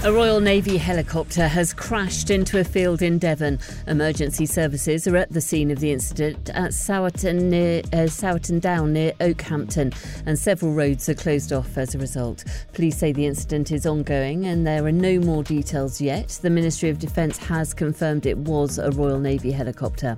A Royal Navy helicopter has crashed into a field in Devon. Emergency services are at the scene of the incident at Sowerton Down near Oakhampton, and several roads are closed off as a result. Police say the incident is ongoing and there are no more details yet. The Ministry of Defence has confirmed it was a Royal Navy helicopter.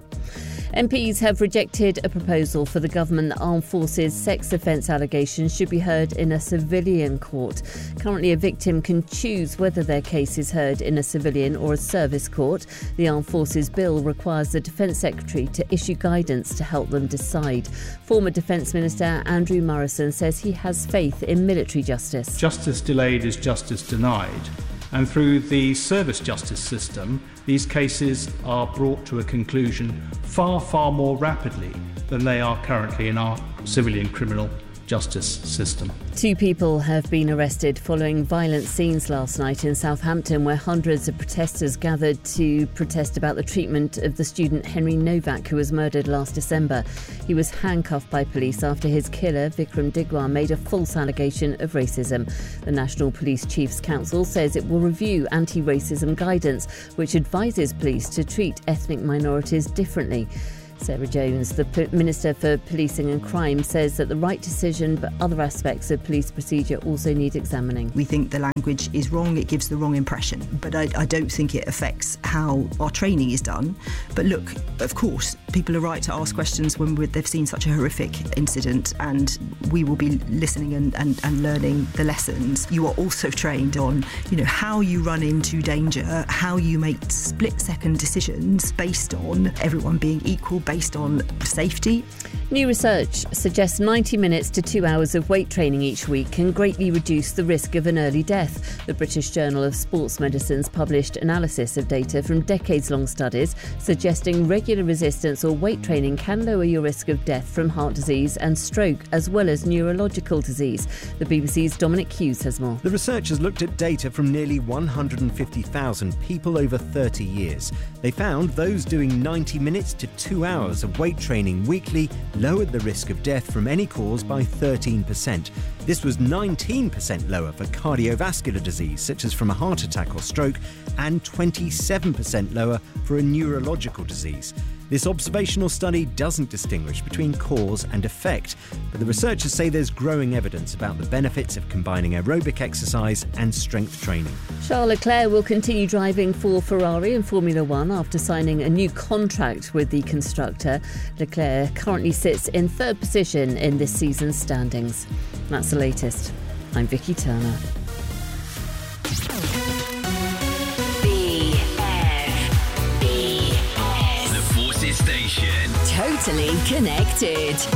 MPs have rejected a proposal for the government that armed forces sex offence allegations should be heard in a civilian court. Currently, a victim can choose whether their case is heard in a civilian or a service court. The Armed Forces Bill requires the Defence Secretary to issue guidance to help them decide. Former Defence Minister Andrew Morrison says he has faith in military justice. Justice delayed is justice denied. And through the service justice system, these cases are brought to a conclusion far, far more rapidly than they are currently in our civilian criminal justice system. 2 people have been arrested following violent scenes last night in Southampton, where hundreds of protesters gathered to protest about the treatment of the student Henry Novak, who was murdered last December. He was handcuffed by police after his killer, Vikram Digwar, made a false allegation of racism. The National Police Chiefs Council says it will review anti-racism guidance, which advises police to treat ethnic minorities differently. Sarah Jones, the Minister for Policing and Crime, says that the right decision, but other aspects of police procedure also need examining. We think the language is wrong, it gives the wrong impression, but I don't think it affects how our training is done. But look, of course, people are right to ask questions when they've seen such a horrific incident, and we will be listening and learning the lessons. You are also trained on, how you run into danger, how you make split-second decisions based on everyone being equal, based on safety. New research suggests 90 minutes to 2 hours of weight training each week can greatly reduce the risk of an early death. The British Journal of Sports Medicine's published analysis of data from decades-long studies suggesting regular resistance or weight training can lower your risk of death from heart disease and stroke, as well as neurological disease. The BBC's Dominic Hughes has more. The researchers looked at data from nearly 150,000 people over 30 years. They found those doing 90 minutes to 2 hours of weight training weekly lowered the risk of death from any cause by 13%. This was 19% lower for cardiovascular disease, such as from a heart attack or stroke, and 27% lower for a neurological disease. This observational study doesn't distinguish between cause and effect, but the researchers say there's growing evidence about the benefits of combining aerobic exercise and strength training. Charles Leclerc will continue driving for Ferrari in Formula One after signing a new contract with the constructor. Leclerc currently sits in 3rd position in this season's standings. That's the latest. I'm Vicky Turner. Station. Totally connected.